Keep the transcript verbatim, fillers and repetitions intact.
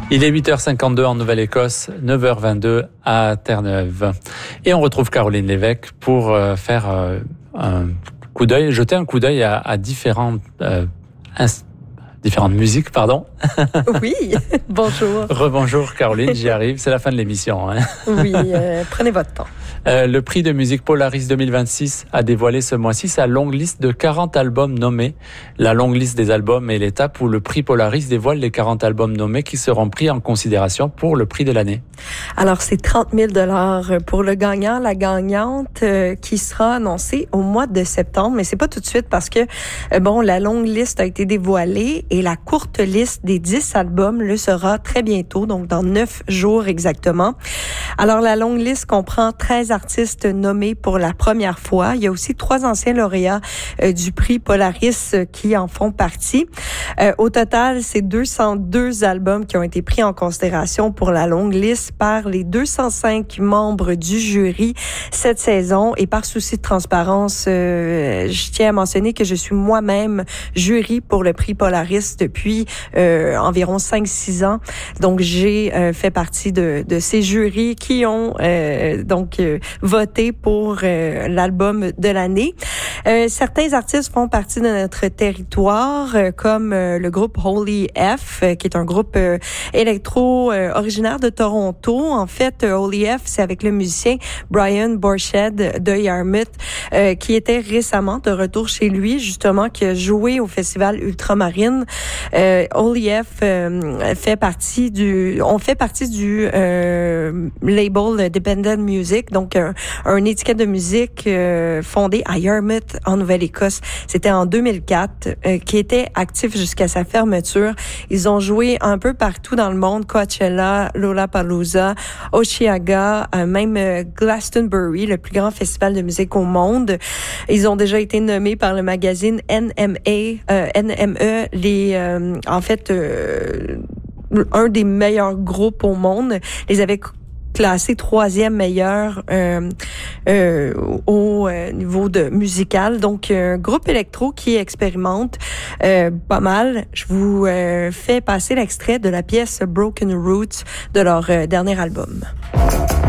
Il est huit heures cinquante-deux en Nouvelle-Écosse, neuf heures vingt-deux à Terre-Neuve. Et on retrouve Caroline Lévesque pour euh, faire euh, un coup d'œil, jeter un coup d'œil à, à différentes, euh, inst- différentes musiques, pardon. Oui, bonjour. Rebonjour Caroline, j'y arrive, c'est la fin de l'émission. Hein. Oui, euh, prenez votre temps. Euh, le prix de musique Polaris deux mille vingt-six a dévoilé ce mois-ci sa longue liste de quarante albums nommés. La longue liste des albums est l'étape où le prix Polaris dévoile les quarante albums nommés qui seront pris en considération pour le prix de l'année. Alors, c'est trente mille dollars pour le gagnant, la gagnante, euh, qui sera annoncée au mois de septembre, mais c'est pas tout de suite parce que, euh, bon, la longue liste a été dévoilée et la courte liste des dix albums le sera très bientôt, donc dans neuf jours exactement. Alors, la longue liste comprend treize artistes nommés pour la première fois. Il y a aussi trois anciens lauréats euh, du prix Polaris euh, qui en font partie. Euh, au total, c'est deux cent deux albums qui ont été pris en considération pour la longue liste par les deux cent cinq membres du jury cette saison. Et par souci de transparence, euh, je tiens à mentionner que je suis moi-même jury pour le prix Polaris depuis euh, environ cinq six ans. Donc, j'ai euh, fait partie de, de ces jurys qui ont euh, donc euh, voté pour euh, l'album de l'année. Euh, certains artistes font partie de notre territoire, euh, comme euh, le groupe Holy F, euh, qui est un groupe euh, électro euh, originaire de Toronto. En fait, euh, Holy F, c'est avec le musicien Brian Borshed de Yarmouth, euh, qui était récemment de retour chez lui, justement, qui a joué au festival Ultramarine. Euh, Holy F euh, fait partie du, on fait partie du euh, label Dependent Music, donc un, un étiquette de musique euh, fondée à Yarmouth en Nouvelle-Écosse. C'était en deux mille quatre, euh, qui était actif jusqu'à sa fermeture. Ils ont joué un peu partout dans le monde, Coachella, Lollapalooza, Osheaga, euh, même euh, Glastonbury, le plus grand festival de musique au monde. Ils ont déjà été nommés par le magazine N M A, euh, N M E, les, euh, en fait, euh, un des meilleurs groupes au monde. Les avait classé troisième meilleur euh, euh, au euh, niveau de musical. Donc, un groupe électro qui expérimente euh, pas mal. Je vous euh, fais passer l'extrait de la pièce Broken Roots de leur euh, dernier album.